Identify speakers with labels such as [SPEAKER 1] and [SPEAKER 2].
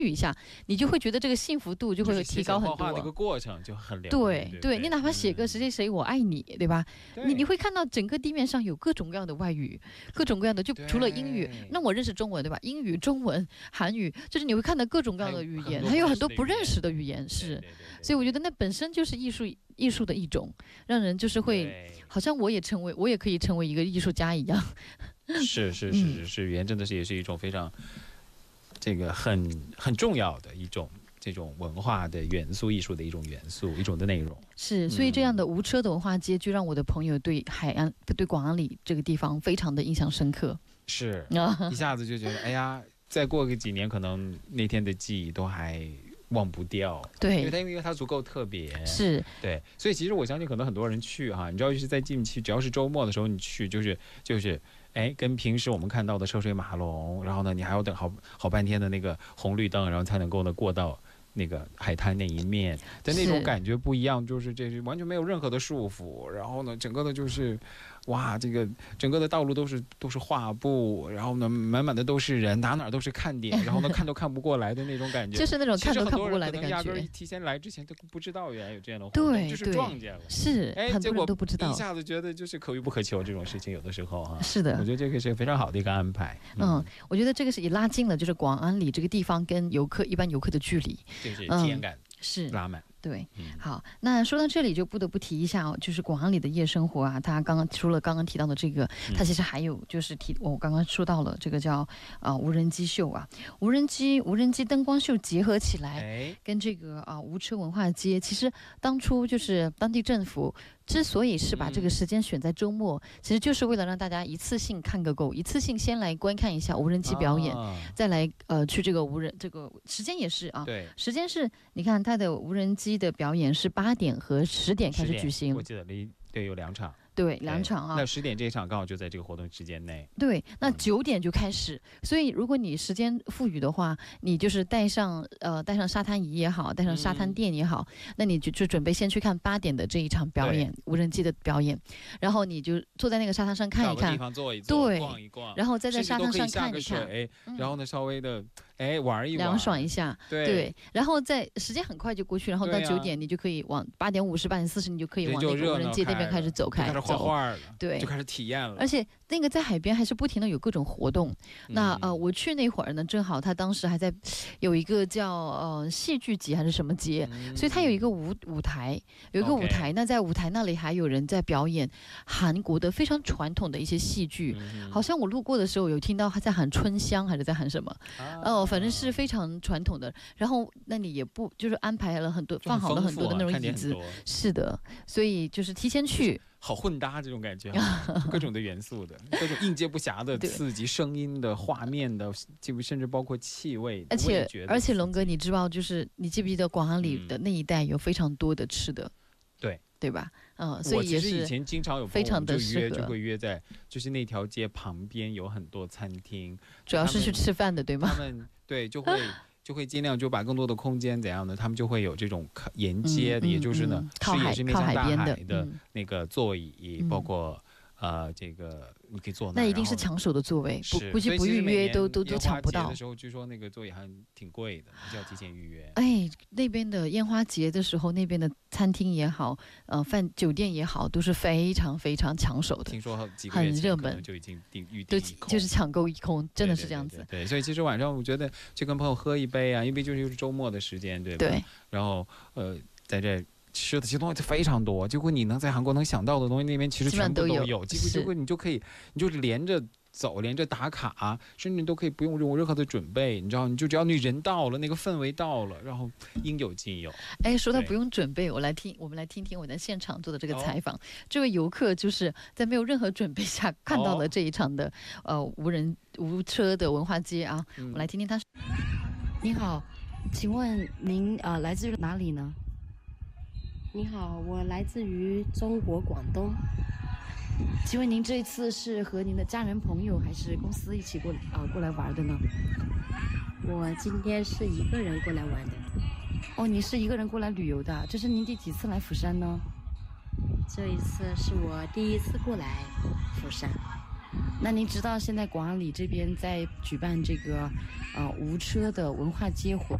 [SPEAKER 1] 与一下，你就会觉得这个幸福度就会提高很多。
[SPEAKER 2] 画那个过程就很疗
[SPEAKER 1] 愈。
[SPEAKER 2] 对
[SPEAKER 1] 对，你哪怕写个谁谁谁我爱你，对吧？你会看到整个地面上有各种各样的外语，各种各样的，就除了英语，那我认识中文，对吧？英语、中文、韩语，就是你会看到各种各样的语言，还有很多不认识的语言，是。所以我觉得那本身就是艺术的一种，让人就是会好像我也可以成为一个艺术家一样。
[SPEAKER 2] 是，语言真的是也是一种非常这个很重要的一种这种文化的元素，艺术的一种元素，一种的内容。
[SPEAKER 1] 是，所以这样的无车的文化街，就让我的朋友对对广安里这个地方非常的印象深刻。
[SPEAKER 2] 是，一下子就觉得，哎呀，再过个几年，可能那天的记忆都还忘不掉。
[SPEAKER 1] 对，
[SPEAKER 2] 因为它足够特别。
[SPEAKER 1] 是，
[SPEAKER 2] 对，所以其实我相信可能很多人去哈，你知道，就是在近期，只要是周末的时候你去，就是哎，跟平时我们看到的车水马龙，然后呢，你还要等好半天的那个红绿灯，然后才能够呢过到那个海滩那一面的那种感觉不一样，就是这是完全没有任何的束缚，然后呢，整个的就是哇，这个整个的道路都是画布，然后呢，满满的都是人，哪都是看点，然后呢，看都看不过来的那种感觉，
[SPEAKER 1] 就是那种看都看不过来的感觉。
[SPEAKER 2] 压根提前来之前都不知道原来有这样的活
[SPEAKER 1] 动，
[SPEAKER 2] 对，就是撞见了，
[SPEAKER 1] 是，
[SPEAKER 2] 哎，
[SPEAKER 1] 很多人都不知道，
[SPEAKER 2] 一下子觉得就是可遇不可求这种事情，有的时候哈，
[SPEAKER 1] 是的，
[SPEAKER 2] 我觉得这个是非常好的一个安排。
[SPEAKER 1] 我觉得这个是也拉近了就是广安里这个地方跟一般游客的距离，
[SPEAKER 2] 就是体验感
[SPEAKER 1] 是
[SPEAKER 2] 拉满。
[SPEAKER 1] 对，好，那说到这里就不得不提一下就是广安里的夜生活啊，他除了刚刚提到的这个，他其实还有就是我刚刚说到了这个叫无人机秀啊，无人机灯光秀结合起来，跟这个无车文化街，其实当初就是当地政府之所以是把这个时间选在周末，其实就是为了让大家一次性看个够，一次性先来观看一下无人机表演，再来去这个这个时间也是啊，
[SPEAKER 2] 对，
[SPEAKER 1] 时间是你看它的无人机的表演是8点和10点开始举行，
[SPEAKER 2] 我记得对有2场。
[SPEAKER 1] 对，2场啊。
[SPEAKER 2] 那10点这一场刚好就在这个活动时间内。
[SPEAKER 1] 对，那9点就开始，所以如果你时间富裕的话，你就是带上沙滩椅也好，带上沙滩垫也好，那你就准备先去看8点的这一场表演，无人机的表演，然后你就坐在那个沙滩上看一看，
[SPEAKER 2] 找个地方坐一坐，逛一逛，
[SPEAKER 1] 然后再在沙滩上看一看，
[SPEAKER 2] 然后呢稍微的玩一玩，
[SPEAKER 1] 凉爽一下，对，然后时间很快就过去，然后到9点你就可以往8点50、8点40，你就可以往那个无人机那边开始走开。
[SPEAKER 2] 画画了，
[SPEAKER 1] 对，
[SPEAKER 2] 就开始体验了。
[SPEAKER 1] 而且那个在海边还是不停的有各种活动。那我去那会儿呢，正好他当时还在有一个叫戏剧节还是什么节，所以他有一个舞台，那在舞台那里还有人在表演韩国的非常传统的一些戏剧，好像我路过的时候有听到他在喊春香还是在喊什么，反正是非常传统的。然后那里也不就是安排了很多，放好了很多的那种椅子，是的，所以就是提前去。
[SPEAKER 2] 好混搭这种感觉，各种的元素的，各种应接不暇的刺激，声音的、画面的，甚至包括气味。
[SPEAKER 1] 而且龙哥，你知道，就是你记不记得广安里的那一带有非常多的吃的，对吧？所以也是
[SPEAKER 2] 以前经常有
[SPEAKER 1] 非常的适合，
[SPEAKER 2] 就会约在就是那条街旁边有很多餐厅，
[SPEAKER 1] 主要是去吃饭的，对吗？
[SPEAKER 2] 他们就会尽量就把更多的空间怎样呢？他们就会有这种沿街的，也就是呢，也是面向大海的那个座椅，包括这个你可以坐
[SPEAKER 1] 那一定是抢手的座位，估计不预约都抢不到。
[SPEAKER 2] 的时候据说那个座椅还挺贵的，就要提前预约。
[SPEAKER 1] 哎，那边的烟花节的时候，那边的餐厅也好，酒店也好，都是非常非常抢手的。
[SPEAKER 2] 听说几个月前可能就已经预订一空，
[SPEAKER 1] 就是抢购一空，真的是这样子。
[SPEAKER 2] 对，所以其实晚上我觉得去跟朋友喝一杯啊，因为就是周末的时间，对吧？
[SPEAKER 1] 对。
[SPEAKER 2] 然后在这吃的其实东西非常多，结果你能在韩国能想到的东西那边其实全部都有，结果你就是连着走，连着打卡，甚至你都可以不用任何的准备，你知道，只要你人到了，那个氛围到了，然后应有尽有。
[SPEAKER 1] 哎，说到不用准备，我们来听听我在现场做的这个采访。这位游客就是在没有任何准备下看到了这一场的无车的文化街啊，我来听听他。你好，请问您来自于哪里呢？
[SPEAKER 3] 你好，我来自于中国广东。
[SPEAKER 1] 请问您这一次是和您的家人朋友还是公司一起过来玩的呢？
[SPEAKER 3] 我今天是一个人过来玩的。
[SPEAKER 1] 哦，你是一个人过来旅游的，这是您第几次来釜山呢？
[SPEAKER 3] 这一次是我第1次过来釜山。
[SPEAKER 4] 那您知道现在广安里这边在举办这个无车的文化街活动？